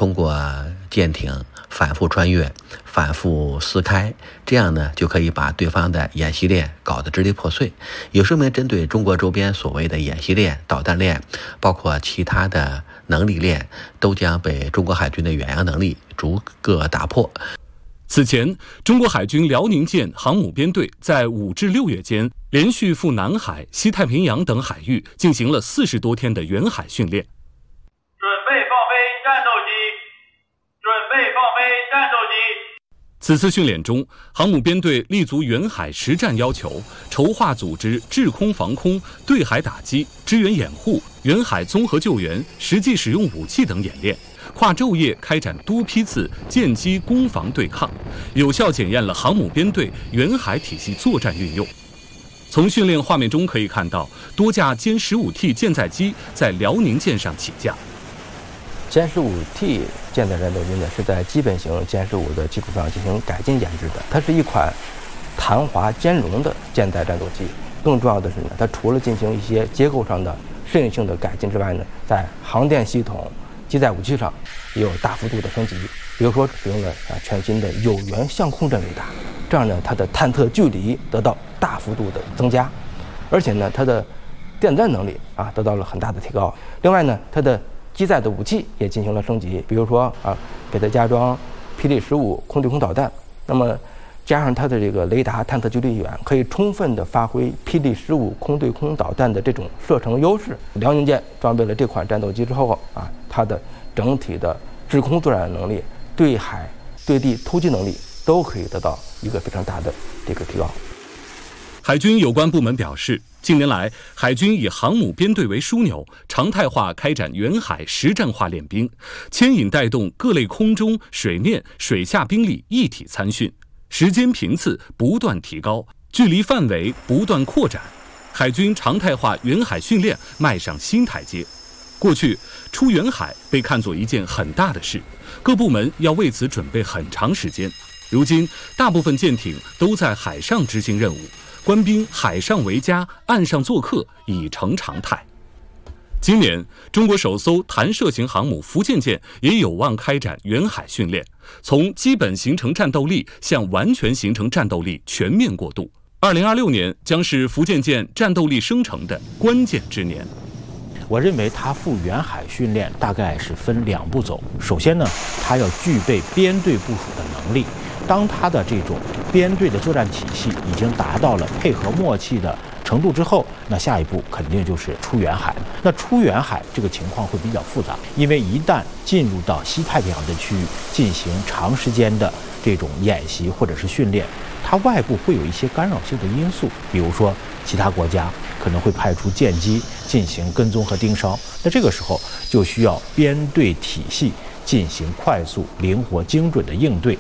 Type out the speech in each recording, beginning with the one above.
通过舰艇反复穿越、反复撕开，这样呢就可以把对方的演习链搞得支离破碎，也说明针对中国周边所谓的演习链、导弹链，包括其他的能力链，都将被中国海军的远洋能力逐个打破。 此前，中国海军辽宁舰航母编队在5至6月间，连续赴南海、西太平洋等海域进行了40多天的远海训练。 准备放飞战斗机，准备放飞战斗机。 此次训练中，航母编队立足远海实战要求，筹划组织制空防空、对海打击、支援掩护、远海综合救援、实际使用武器等演练，跨昼夜开展多批次舰机攻防对抗，有效检验了航母编队远海体系作战运用。从训练画面中可以看到，多架歼 15T 舰载机在辽宁舰上起降。 歼 15T 舰载战斗机呢，是在基本型歼15的基础上进行改进研制的。它是一款弹滑兼容的舰载战斗机。更重要的是呢，它除了进行一些结构上的适应性的改进之外呢，在航电系统、机载武器上也有大幅度的升级。比如说，使用了全新的有源相控阵雷达，这样呢，它的探测距离得到大幅度的增加，而且呢，它的电战能力得到了很大的提高。另外呢，它的机载的武器也进行了升级，比如说给它加装霹雳15空对空导弹，那么加上它的这个雷达探测距离远，可以充分的发挥霹雳15空对空导弹的这种射程优势。辽宁舰装备了这款战斗机之后它的整体的制空作战能力、对海、对地突击能力都可以得到一个非常大的这个提高。 海军有关部门表示，近年来，海军以航母编队为枢纽，常态化开展远海实战化练兵，牵引带动各类空中、水面、水下兵力一体参训，时间频次不断提高，距离范围不断扩展，海军常态化远海训练迈上新台阶。过去，出远海被看作一件很大的事，各部门要为此准备很长时间。如今，大部分舰艇都在海上执行任务，官兵海上为家，岸上做客已成常态。今年，中国首艘弹射型航母福建舰也有望开展远海训练，从基本形成战斗力向完全形成战斗力全面过渡。2026年将是福建舰战斗力生成的关键之年。 我认为它赴远海训练大概是分2步走。首先呢，它要具备编队部署的能力。当它的这种编队的作战体系已经达到了配合默契的程度之后，那下一步肯定就是出远海。那出远海这个情况会比较复杂，因为一旦进入到西太平洋的区域进行长时间的这种演习或者是训练，它外部会有一些干扰性的因素，比如说其他国家可能会派出舰机进行跟踪和盯梢，那这个时候就需要编队体系进行快速、灵活、精准的应对。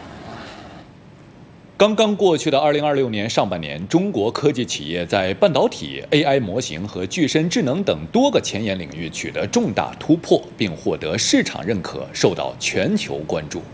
刚刚过去的2026年上半年，中国科技企业在半导体、AI 模型和具身智能等多个前沿领域取得重大突破，并获得市场认可，受到全球关注。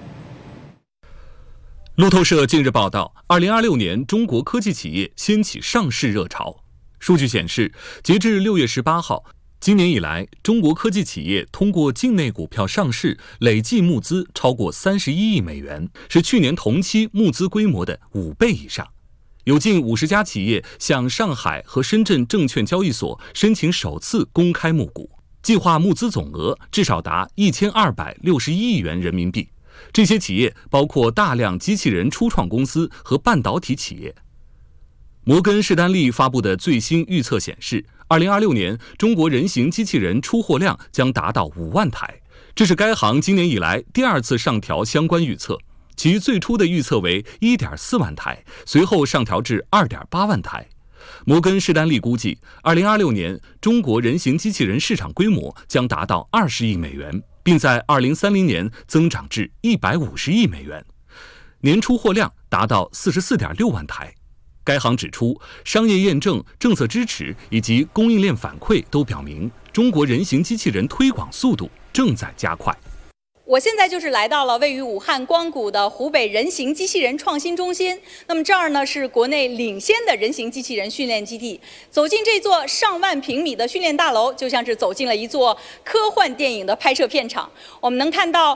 路透社近日报道，2026年中国科技企业掀起上市热潮。数据显示，截至6月18号，今年以来，中国科技企业通过境内股票上市，累计募资超过31亿美元，是去年同期募资规模的5倍以上。有近50家企业向上海和深圳证券交易所申请首次公开募股，计划募资总额至少达1261亿元人民币。这些企业包括大量机器人初创公司和半导体企业。摩根士丹利发布的最新预测显示，2026年中国人形机器人出货量将达到5万台，这是该行今年以来第2次上调相关预测。其最初的预测为 1.4 万台，随后上调至 2.8 万台。摩根士丹利估计，2026年中国人形机器人市场规模将达到20亿美元，并在2030年增长至150亿美元，年出货量达到 44.6 万台。该行指出，商业验证、政策支持以及供应链反馈都表明，中国人形机器人推广速度正在加快。 我现在就是来到了位于武汉光谷的湖北人形机器人创新中心。那么这儿呢是国内领先的人形机器人训练基地。走进这座上万平米的训练大楼，就像是走进了一座科幻电影的拍摄片场。我们能看到